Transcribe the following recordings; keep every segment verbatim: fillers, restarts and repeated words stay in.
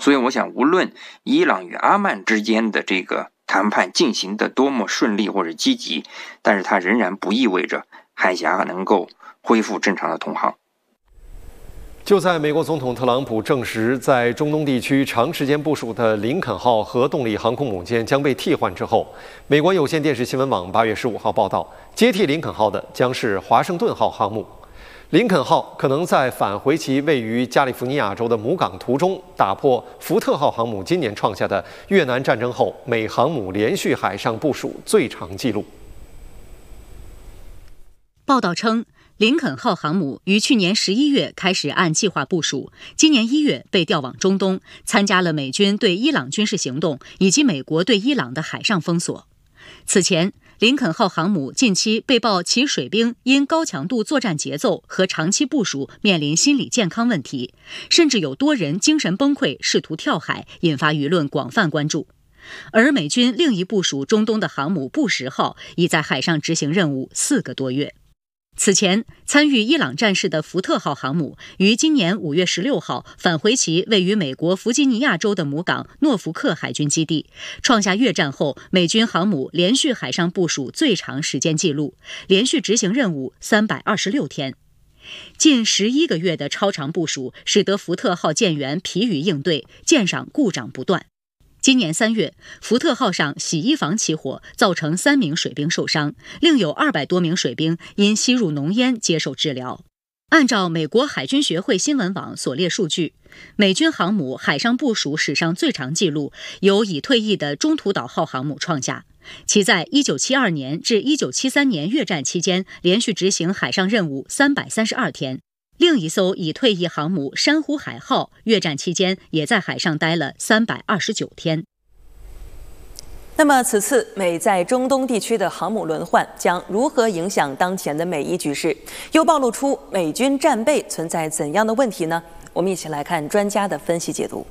所以我想，无论伊朗与阿曼之间的这个谈判进行的多么顺利或者积极，但是它仍然不意味着海峡能够恢复正常的通航。 就在美国总统特朗普证实在中东地区长时间部署的林肯号核动力航空母舰将被替换之后，美国有线电视新闻网八月十五号报道，接替林肯号的将是华盛顿号航母。林肯号可能在返回其位于加利福尼亚州的母港途中，打破福特号航母今年创下的越南战争后美航母连续海上部署最长纪录。 报道称，林肯号航母于去年十一月开始按计划部署，今年一月被调往中东，参加了美军对伊朗军事行动以及美国对伊朗的海上封锁。此前，林肯号航母近期被曝其水兵因高强度作战节奏和长期部署面临心理健康问题，甚至有多人精神崩溃，试图跳海，引发舆论广泛关注。而美军另一部署中东的航母布什号已在海上执行任务四个多月。此前，参与伊朗战事的福特号航母于今年五月十六号返回其位于美国弗吉尼亚州的母港诺福克海军基地，创下越战后美军航母连续海上部署最长时间纪录，连续执行任务三百二十六天。近十一个月的超长部署，使得福特号舰员疲于应对，舰上故障不断。今年三月，福特号上洗衣房起火，造成三名水兵受伤，另有二百多名水兵因吸入浓烟接受治疗。按照美国海军学会新闻网所列数据，美军航母海上部署史上最长纪录由已退役的中途岛号航母创下，其在一九七二年至一九七三年越战期间连续执行海上任务三百三十二天。另一艘已退役航母珊瑚海号越战期间也在海上待了三百二十九天。 那么此次美在中东地区的航母轮换将如何影响当前的美伊局势，又暴露出美军战备存在怎样的问题呢？我们一起来看专家的分析解读。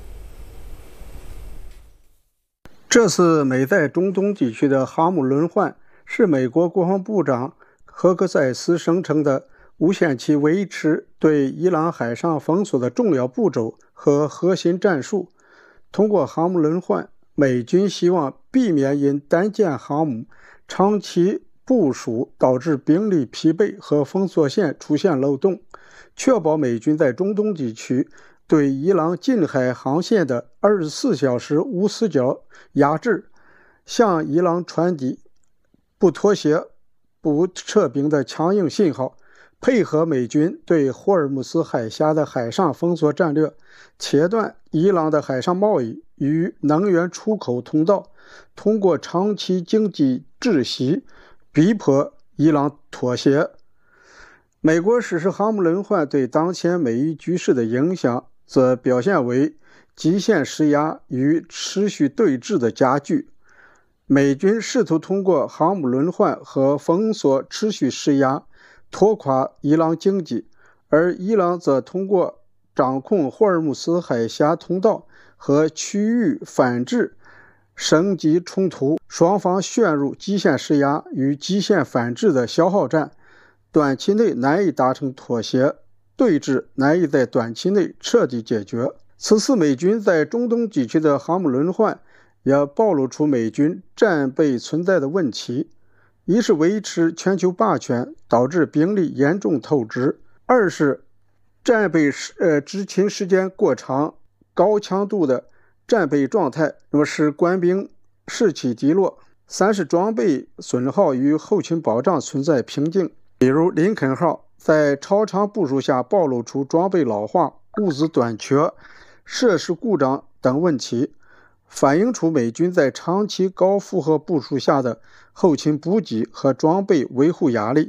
这次美在中东地区的航母轮换是美国国防部长赫克塞斯声称的无限期维持对伊朗海上封锁的重要步骤和核心战术。通过航母轮换，美军希望避免因单舰航母长期部署导致兵力疲惫和封锁线出现漏洞，确保美军在中东地区对伊朗近海航线的二十四小时无死角压制，向伊朗传递不妥协、不撤兵的强硬信号，配合美军对霍尔木斯海峡的海上封锁战略，切断伊朗的海上贸易与能源出口通道，通过长期经济窒息逼迫伊朗妥协。美国实施航母轮换对当前美伊局势的影响，则表现为极限施压与持续对峙的加剧。美军试图通过航母轮换和封锁持续施压，拖垮伊朗经济，而伊朗则通过掌控霍尔木斯海峡通道和区域反制升级冲突，双方陷入极限施压与极限反制的消耗战，短期内难以达成妥协，对峙难以在短期内彻底解决。此次美军在中东地区的航母轮换也暴露出美军战备存在的问题：一是维持全球霸权，导致兵力严重透支；二是战备呃执勤时间过长，高强度的战备状态，那么使官兵士气低落；三是装备损耗与后勤保障存在瓶颈，比如林肯号在超长部署下暴露出装备老化、物资短缺、设施故障等问题，反映出美军在长期高负荷部署下的后勤补给和装备维护压力。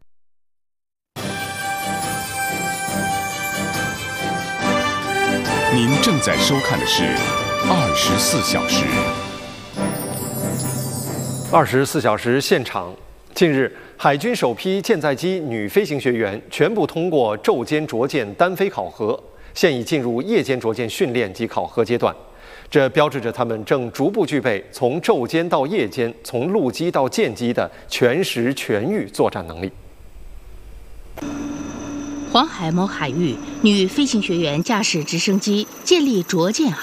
您正在收看的是二十四小时。 二十四小时现场。近日，海军首批舰载机女飞行学员全部通过昼间着舰单飞考核，现已进入夜间着舰训练及考核阶段。这标志着他们正逐步具备从昼间到夜间、从陆基到舰机的全时全域作战能力。 黄海某海域女飞行学员驾驶直升机建立着舰